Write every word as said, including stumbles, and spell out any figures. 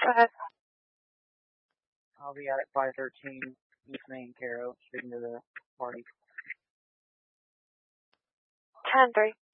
Go ahead. I'll be out at five thirteen East Main, Caro, speaking to the party. ten three.